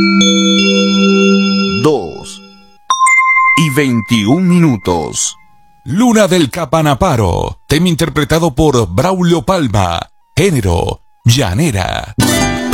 2:21. Luna del Capanaparo, tema interpretado por Braulio Palma, género llanera.